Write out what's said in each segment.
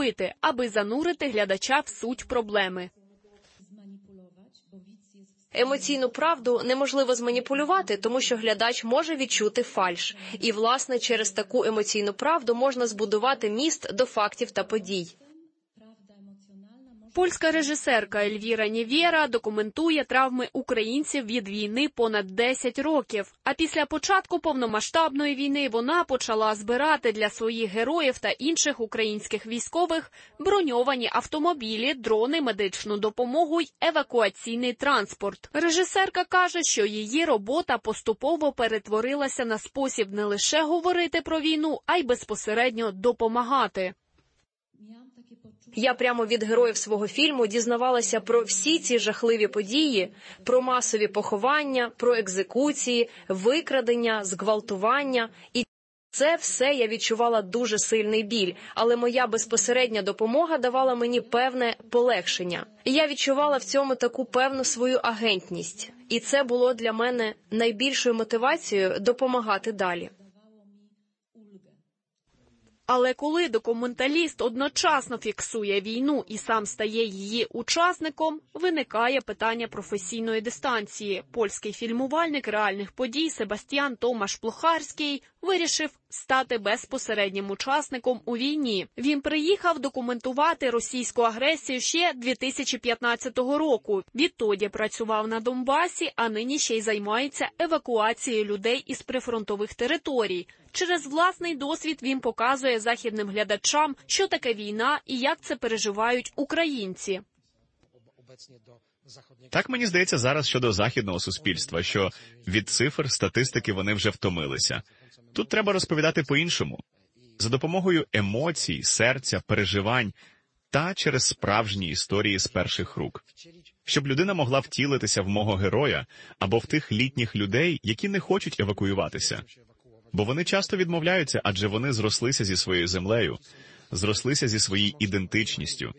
зробити, аби занурити глядача в суть проблеми. Емоційну правду неможливо зманіпулювати, тому що глядач може відчути фальш. І, власне, через таку емоційну правду можна збудувати міст до фактів та подій. Польська режисерка Ельвіра Нєвєра документує травми українців від війни понад 10 років. А після початку повномасштабної війни вона почала збирати для своїх героїв та інших українських військових броньовані автомобілі, дрони, медичну допомогу й евакуаційний транспорт. Режисерка каже, що її робота поступово перетворилася на спосіб не лише говорити про війну, а й безпосередньо допомагати. Я прямо від героїв свого фільму дізнавалася про всі ці жахливі події, про масові поховання, про екзекуції, викрадення, зґвалтування. І це все я відчувала дуже сильний біль, але моя безпосередня допомога давала мені певне полегшення. І я відчувала в цьому таку певну свою агентність. І це було для мене найбільшою мотивацією допомагати далі. Але коли документаліст одночасно фіксує війну і сам стає її учасником, виникає питання професійної дистанції. Польський фільмувальник реальних подій Себастьян Томаш Плухарський вирішив стати безпосереднім учасником у війні. Він приїхав документувати російську агресію ще 2015 року. Відтоді працював на Донбасі, а нині ще й займається евакуацією людей із прифронтових територій. Через власний досвід він показує західним глядачам, що таке війна і як це переживають українці. Так мені здається зараз щодо західного суспільства, що від цифр, статистики вони вже втомилися. Тут треба розповідати по-іншому. За допомогою емоцій, серця, переживань та через справжні історії з перших рук. Щоб людина могла втілитися в мого героя або в тих літніх людей, які не хочуть евакуюватися. Бо вони часто відмовляються, адже вони зрослися зі своєю землею, зрослися зі своєю ідентичністю.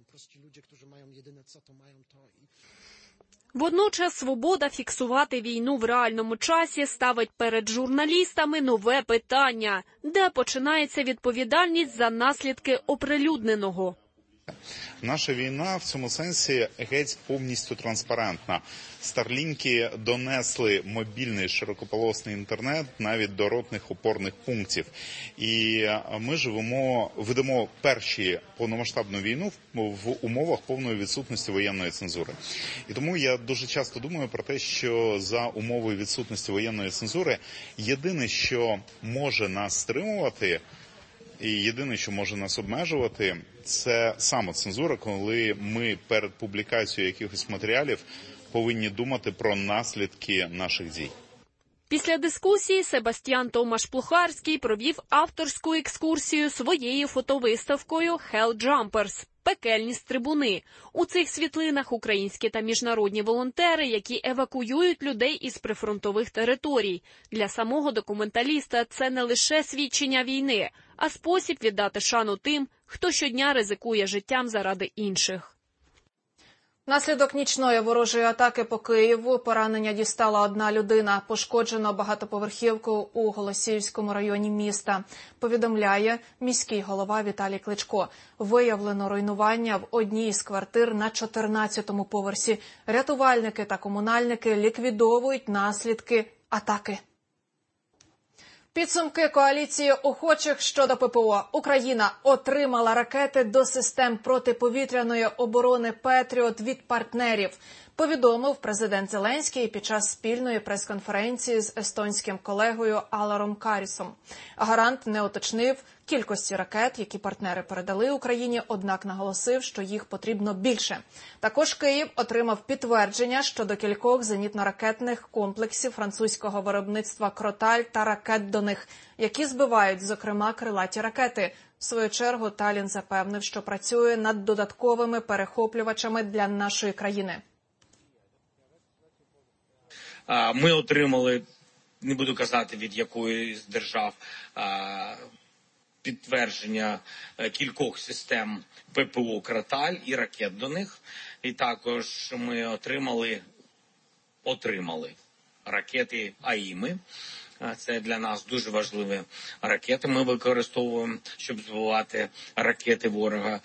Водночас свобода фіксувати війну в реальному часі ставить перед журналістами нове питання, де починається відповідальність за наслідки оприлюдненого. Наша війна в цьому сенсі геть повністю транспарентна. Старлінки донесли мобільний широкополосний інтернет навіть до ротних опорних пунктів. І ми ведемо перші повномасштабну війну в умовах повної відсутності воєнної цензури. І тому я дуже часто думаю про те, що за умовою відсутності воєнної цензури єдине, що може нас стримувати, і єдине, що може нас обмежувати, це самоцензура, коли ми перед публікацією якихось матеріалів повинні думати про наслідки наших дій. Після дискусії Себастьян Томаш Плухарський провів авторську екскурсію своєю фотовиставкою «Hell Jumpers» – «Пекельні стрибуни». У цих світлинах українські та міжнародні волонтери, які евакуюють людей із прифронтових територій. Для самого документаліста це не лише свідчення війни, а спосіб віддати шану тим, хто щодня ризикує життям заради інших. Внаслідок нічної ворожої атаки по Києву поранення дістала одна людина. Пошкоджено багатоповерхівку у Голосіївському районі міста. Повідомляє міський голова Віталій Кличко. Виявлено руйнування в одній із квартир на 14-му поверсі. Рятувальники та комунальники ліквідовують наслідки атаки. Підсумки коаліції охочих щодо ППО. Україна отримала ракети до систем протиповітряної оборони «Петріот» від партнерів, повідомив президент Зеленський під час спільної прес-конференції з естонським колегою Аларом Карісом. Гарант не уточнив кількості ракет, які партнери передали Україні, однак наголосив, що їх потрібно більше. Також Київ отримав підтвердження щодо кількох зенітно-ракетних комплексів французького виробництва «Кроталь» та ракет до них, які збивають, зокрема, крилаті ракети. В свою чергу Таллін запевнив, що працює над додатковими перехоплювачами для нашої країни. Ми отримали, не буду казати від якої з держав, підтвердження кількох систем ППО «Кроталь» і ракет до них. І також ми отримали ракети «АІМи». Це для нас дуже важливі ракети. Ми використовуємо, щоб збивати ракети ворога.